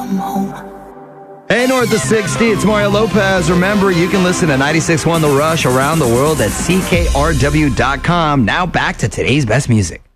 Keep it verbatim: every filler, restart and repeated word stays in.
Hey, North of sixty, it's Mario Lopez. Remember, you can listen to ninety-six point one The Rush around the world at C K R W dot com. Now back to today's best music.